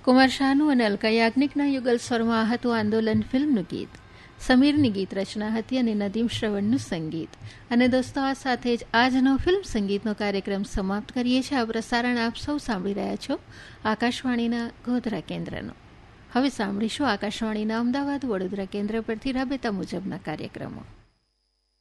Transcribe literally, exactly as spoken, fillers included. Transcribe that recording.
કુમાર શાહનું અને અલકા યાજ્ઞિકના યુગલ સ્વરમાં આ હતું આંદોલન ફિલ્મનું ગીત. સમીરની ગીત રચના હતી અને નદીમ શ્રવણનું સંગીત. અને દોસ્તો, આ સાથે જ આજનો ફિલ્મ સંગીતનો કાર્યક્રમ સમાપ્ત કરીએ છીએ. આ પ્રસારણ આપ સૌ સાંભળી રહ્યા છો આકાશવાણીના ગોધરા કેન્દ્રનો. હવે સાંભળીશું આકાશવાણીના અમદાવાદ વડોદરા કેન્દ્ર પરથી રાબેતા મુજબના કાર્યક્રમો.